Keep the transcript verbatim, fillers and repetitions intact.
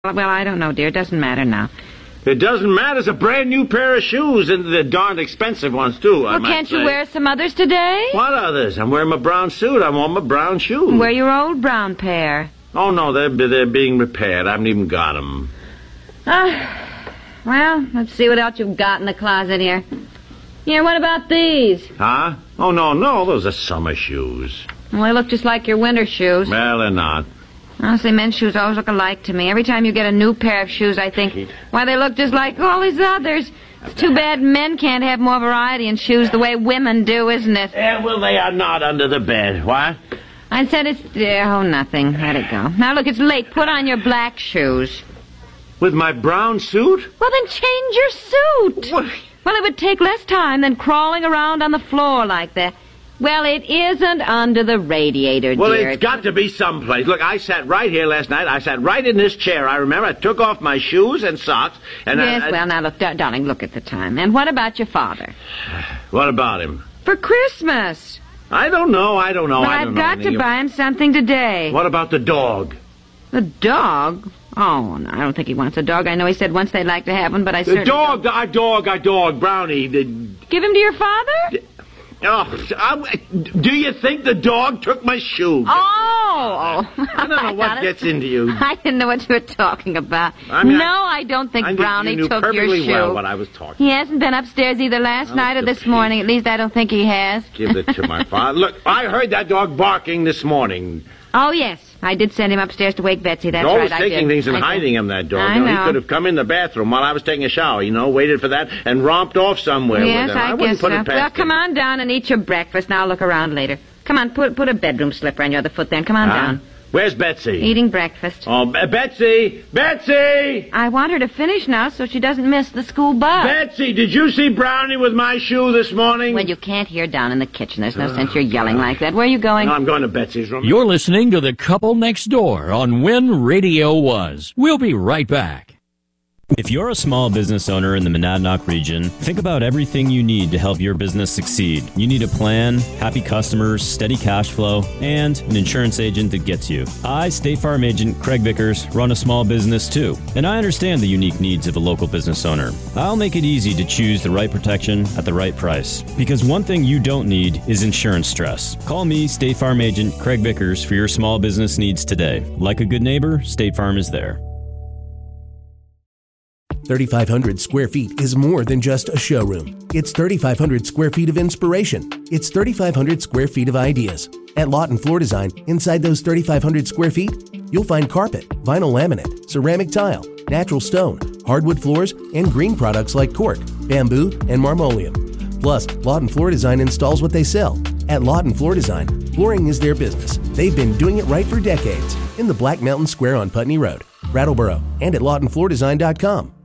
Well, I don't know, dear. It doesn't matter now. It doesn't matter. It's a brand new pair of shoes, and they're darned expensive ones, too, I Well, might can't say. you wear some others today? What others? I'm wearing my brown suit. I want my brown shoes. Wear your old brown pair. Oh, no, they're, they're being repaired. I haven't even got them. Ah, well, let's see what else you've got in the closet here. Here, what about these? Huh? Oh, no, no, those are summer shoes. Well, they look just like your winter shoes. Well, they're not. Honestly, men's shoes always look alike to me. Every time you get a new pair of shoes, I think, why, they look just like all these others. It's too bad men can't have more variety in shoes the way women do, isn't it? Yeah, well, they are not under the bed. What? I said it's... Uh, oh, nothing. Let it go. Now, look, it's late. Put on your black shoes. With my brown suit? Well, then change your suit. What? Well, it would take less time than crawling around on the floor like that. Well, it isn't under the radiator, Well, dear. it's got to be someplace. Look, I sat right here last night. I sat right in this chair. I remember I took off my shoes and socks, and Yes, I... I... well, now, look, dar- darling, look at the time. And what about your father? What about him? For Christmas. I don't know. I don't know. Well, I don't I've know got anything. to buy him something today. What about the dog? The dog? Oh, no, I don't think he wants a dog. I know he said once they'd like to have one, but I The certainly dog, don't. our dog, our dog, Brownie. The... Give him to your father? Oh, I, do you think the dog took my shoe? Oh! I I don't know what gets into you. I didn't know what you were talking about. I mean, no, I, I don't think I knew, Brownie you knew took your perfectly shoe. well what I was talking. He hasn't been upstairs either last Oh, night or the this peace. morning. At least I don't think he has. Give it to my father. Look, I heard that dog barking this morning. Oh, yes. I did send him upstairs to wake Betsy. That's He's always right, I taking did. things and I did. hiding him, that dog. I You know, know. He could have come in the bathroom while I was taking a shower, you know, waited for that, and romped off somewhere Yes, with him. I, wouldn't guess put so. it past Well, come him. on down and eat your breakfast, and I'll look around later. Come on, put put a bedroom slipper on your other foot then. Come on Huh? down. Where's Betsy? Eating breakfast. Oh, Be- Betsy! Betsy! I want her to finish now so she doesn't miss the school bus. Betsy, did you see Brownie with my shoe this morning? Well, you can't hear down in the kitchen. There's no sense you're yelling like that. Where are you going? No, I'm going to Betsy's room. You're listening to The Couple Next Door on When Radio Was. We'll be right back. If you're a small business owner in the Monadnock region, think about everything you need to help your business succeed. You need a plan, happy customers, steady cash flow, and an insurance agent that gets you. I, State Farm Agent Craig Vickers, run a small business too, and I understand the unique needs of a local business owner. I'll make it easy to choose the right protection at the right price, because one thing you don't need is insurance stress. Call me, State Farm Agent Craig Vickers, for your small business needs today. Like a good neighbor, State Farm is there. thirty-five hundred square feet is more than just a showroom. It's thirty-five hundred square feet of inspiration. It's thirty-five hundred square feet of ideas. At Lawton Floor Design, inside those thirty-five hundred square feet, you'll find carpet, vinyl laminate, ceramic tile, natural stone, hardwood floors, and green products like cork, bamboo, and marmoleum. Plus, Lawton Floor Design installs what they sell. At Lawton Floor Design, flooring is their business. They've been doing it right for decades. In the Black Mountain Square on Putney Road, Brattleboro, and at lawton floor design dot com.